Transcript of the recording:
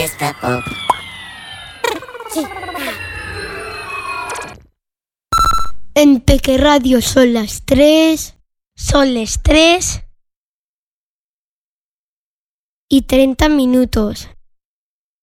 Fiesta Pop. En Peque Radio son las 3 y 30 minutos.